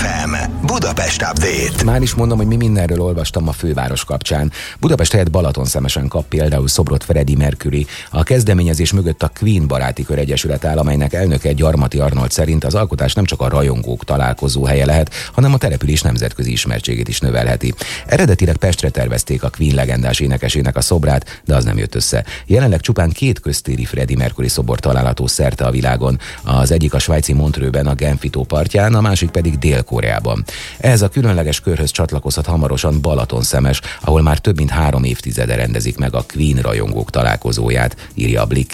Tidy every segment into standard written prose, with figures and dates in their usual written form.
FM Budapest Update. Már is mondom, hogy mi mindenről olvastam a főváros kapcsán. Budapest helyett Balatonszemesen kap például szobrot Freddie Mercury. A kezdeményezés mögött a Queen Baráti Kör Egyesület áll, amelynek elnöke Gyarmati Arnold szerint az alkotás nem csak a rajongók találkozó helye lehet, hanem a település nemzetközi ismertségét is növelheti. Eredetileg Pestre tervezték a Queen legendás énekesének a szobrát, de az nem jött össze. Jelenleg csupán 2 köztéri Freddie Mercury szobor található szerte a világon. Az egyik a svájci Montreuxben, a Genfi tó partján, a másik pedig Dél-Koreában. Ehhez a különleges körhöz csatlakozhat hamarosan Balatonszemes, ahol már több mint 3 évtizede rendezik meg a Queen rajongók találkozóját, írja a Blick.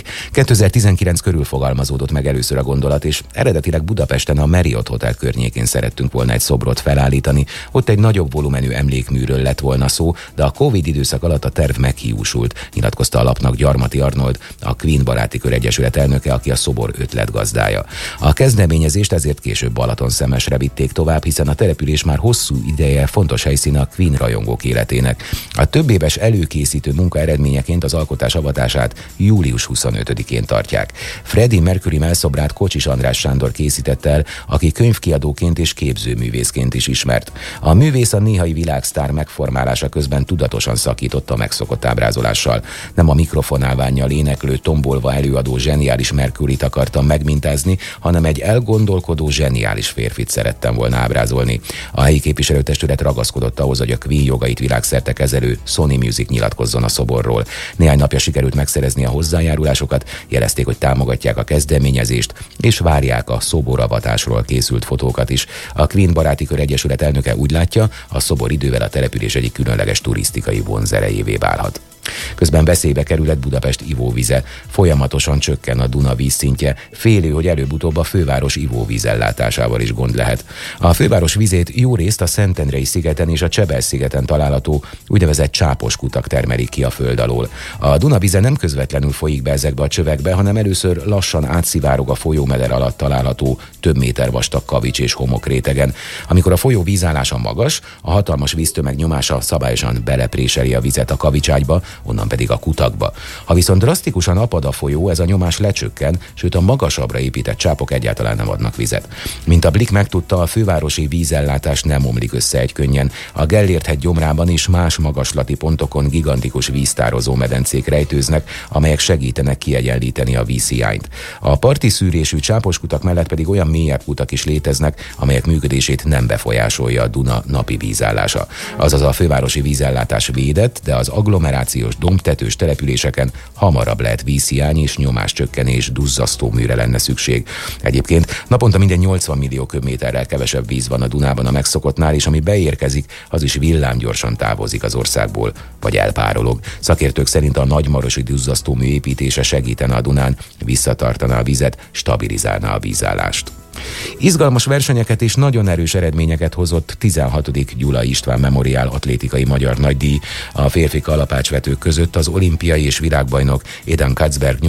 2019 körül fogalmazódott meg először a gondolat, és eredetileg Budapesten a Marriott Hotel környékén szerettünk volna egy szobrot felállítani. Ott egy nagyobb volumenű emlékműről lett volna szó, de a Covid időszak alatt a terv meghiúsult, nyilatkozta a lapnak Gyarmati Arnold, a Queen Baráti Kör Egyesület elnöke, aki a szobor ötletgazdája. A kezdeményezést ezért később Balatonszemesre vitték tovább, hiszen a település már hosszú ideje fontos helyszín a Queen rajongók életének. A többéves előkészítő munka eredményeként az alkotás avatását július 25-én tartják. Freddie Mercury mellszobrát Kocsis András Sándor készítette el, aki könyvkiadóként és képzőművészként is ismert. A művész a néhai világsztár megformálása közben tudatosan szakította a megszokott ábrázolással. Nem a mikrofonálvánnyal éneklő, tombolva előadó zseniális Mercuryt akartam megmintázni, hanem egy elgondolkodó zseniális férfit szerettem volna ábrázolni. A helyi képviselőtestület ragaszkodott ahhoz, hogy a Queen jogait világszerte kezelő Sony Music nyilatkozzon a szoborról. Néhány napja sikerült megszerezni a hozzájárulásokat, jelezték, hogy támogatják a kezdeményezést, és várják a szoboravatásról készült fotókat is. A Queen Baráti Kör Egyesület elnöke úgy látja, a szobor idővel a település egyik különleges turisztikai vonzerejévé válhat. Közben veszélybe került Budapest ivóvize. Folyamatosan csökken a Duna vízszintje, félő, hogy előbb-utóbb a főváros ivóvízellátásával is gond lehet. A főváros vizét jó részt a Szentendrei szigeten és a Csebel-szigeten található úgynevezett csápos kutak termelik ki a föld alól. A Duna víze nem közvetlenül folyik be ezekbe a csövekbe, hanem először lassan átszivárog a folyómeder alatt található több méter vastag kavics és homok rétegen. Amikor a folyó vízállása magas, a hatalmas víztömeg nyomása szabályosan belepréseli a vizet a kavicságyba, onnan pedig a kutakba. Ha viszont drasztikusan apad a folyó, ez a nyomás lecsökken, sőt a magasabbra épített csápok egyáltalán nem adnak vizet. Mint a Blick megtudta, a fővárosi vízellátás nem omlik össze egykönnyen. A Gellért-hegy gyomrában és más magaslati pontokon gigantikus víztározó medencék rejtőznek, amelyek segítenek kiegyenlíteni a vízhiányt. A parti szűrésű csápos kutak mellett pedig olyan mélyebb kutak is léteznek, amelyek működését nem befolyásolja a Duna napi vízállása. Azaz a fővárosi vízellátás védett, de az agglomerációs dombtetős településeken hamarabb lehet vízhiány és nyomáscsökkenés duzzasztó műre lenne szükség. Egyébként naponta minden 80 millió köbméterrel kevesebb víz van a Dunában a megszokottnál, és ami beérkezik, az is villámgyorsan távozik az országból, vagy elpárolog. Szakértők szerint a nagymarosi duzzasztó mű építése segítene a Dunán, visszatartaná a vizet, stabilizálná a vízállást. Izgalmas versenyeket és nagyon erős eredményeket hozott 16. Gyulai István Memoriál atlétikai magyar nagydíj. A férfi kalapácsvetők között az olimpiai és világbajnok Eden Katzberg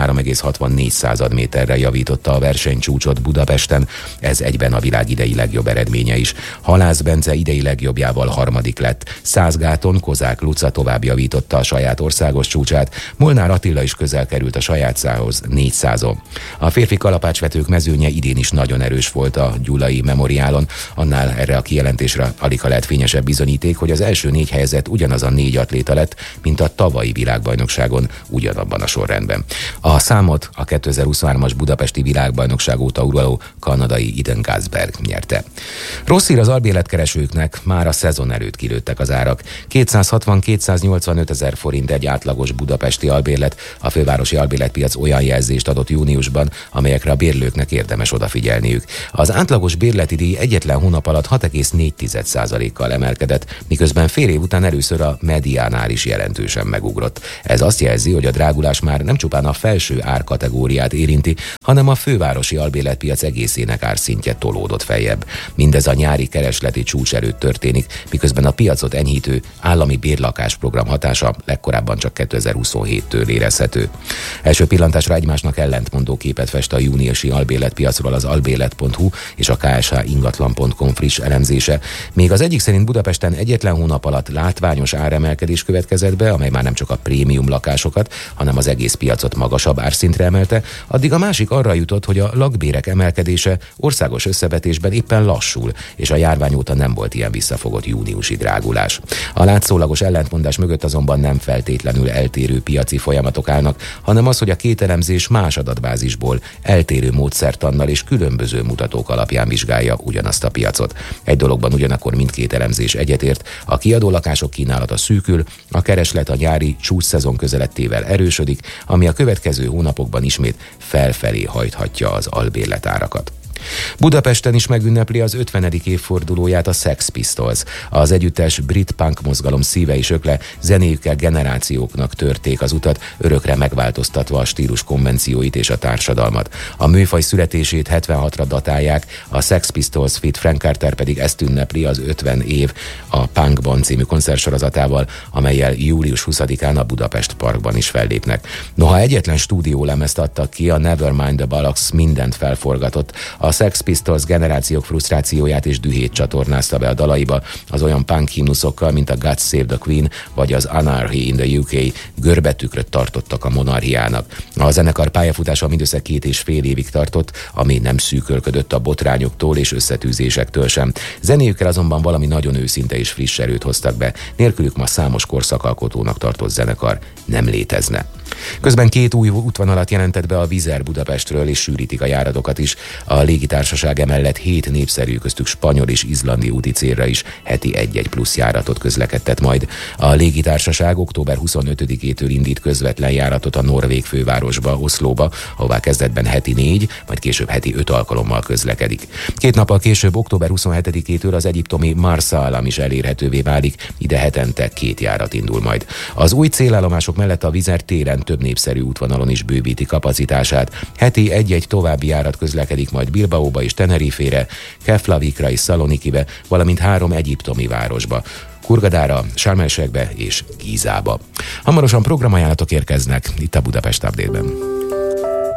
83,64 méterre javította a versenycsúcsot Budapesten. Ez egyben a világ idei legjobb eredménye is. Halász Bence idei legjobbjával harmadik lett. Százgáton Kozák Luca tovább javította a saját országos csúcsát. Molnár Attila is közel került a sajátszához 400-on. A férfi kalapácsvetők mezőnye idén is nagyon erős volt a Gyulai Memoriálon, annál erre a kijelentésre alig lehet fényesebb bizonyíték, hogy az első 4 helyezett ugyanaz a 4 atléta lett, mint a tavalyi világbajnokságon ugyanabban a sorrendben. A számot a 2023-as budapesti világbajnokság óta uraló kanadai Eden Katzberg nyerte. Rossz hír az albérletkeresőknek, már a szezon előtt kilőttek az árak. 260-285 ezer forint egy átlagos budapesti albérlet. A fővárosi albérletpiac olyan jelzést adott júniusban, amelyekre a bérlőknek érdemes odafigyelniük. Az átlagos bérleti díj egyetlen hónap alatt 6,4%-kal emelkedett, miközben fél év után először a mediánál is jelentősen megugrott. Ez azt jelzi, hogy a drágulás már nem csupán a felső árkategóriát érinti, hanem a fővárosi albérletpiac egészének árszintje tolódott feljebb. Mindez a nyári keresleti csúcs előtt történik, miközben a piacot enyhítő állami bérlakásprogram hatása legkorábban csak 2027-től érezhető. Első pillantásra egymásnak ellentmondó képet fest a júniusi albérletpiacról az albérlet.hu és a ksh-ingatlan.com friss elemzése. Még az egyik szerint Budapesten egyetlen hónap alatt látványos áremelkedés következett be, amely már nem csak a prémium lakásokat, hanem az egész piacot magasabb árszintre emelte, addig a másik arra jutott, hogy a lakbérek emelkedése országos összevetésben éppen lassul, és a járvány óta nem volt ilyen visszafogott júniusi drágulás. A látszólagos ellentmondás mögött azonban nem feltétlenül eltérő piaci folyamatok állnak, hanem az, hogy a két elemzés más adatbázisból, eltérő módszertannal és különböző mutatók alapján vizsgálja ugyanazt a piacot. Egy dologban ugyanakkor mindkét elemzés egyetért, a kiadó lakások kínálata szűkül, a kereslet a nyári csúcsszezon közelettével erősödik, ami a következő hónapokban ismét felfelé hajthatja az albérletárakat. Budapesten is megünnepli az 50. évfordulóját a Sex Pistols. Az együttes brit punk mozgalom szíve és ökle, zenéjükkel generációknak törték az utat, örökre megváltoztatva a stílus konvencióit és a társadalmat. A műfaj születését 76-ra datálják, a Sex Pistols feat. Frank Carter pedig ezt ünnepli az 50 év a Punkban című koncertsorozatával, amellyel július 20-án a Budapest Parkban is fellépnek. Noha egyetlen stúdiólemezt adtak ki, a Nevermind the Bollocks mindent felforgatott, a Sex Pistols generációk frusztrációját és dühét csatornázta be a dalaiba, az olyan punk himnuszokkal, mint a God Save the Queen vagy az Anarchy in the UK görbetükröt tartottak a monarchiának. A zenekar pályafutása mindössze 2,5 évig tartott, ami nem szűkölködött a botrányoktól és összetűzésektől sem. Zenéjükkel azonban valami nagyon őszinte és friss erőt hoztak be, nélkülük ma számos korszakalkotónak tartott zenekar nem létezne. Közben 2 új útvonalat jelentett be a Wizz Air Budapestről, és sűrítik a járatokat is. A légitársaság emellett 7 népszerű, köztük spanyol és izlandi úti célra is heti 1-1 plusz járatot közlekedtet majd. A légitársaság október 25-től indít közvetlen járatot a norvég fővárosba, Oszlóba, ahová kezdetben heti 4, majd később heti 5 alkalommal közlekedik. 2 nappal később, október 27-től az egyiptomi Marsa-Alam is elérhetővé válik, ide hetente 2 járat indul majd. Az új célállomások mellett a Wizz Air télen több népszerű útvonalon is bővíti kapacitását. Heti 1-1 további járat közlekedik majd Bilbaóba és Tenerifére, Keflavikra és Szalonikibe, valamint 3 egyiptomi városba, Hurgadára, Sharm el-Sheikbe és Gízába. Hamarosan programajánlatok érkeznek itt a Budapest Update-ben.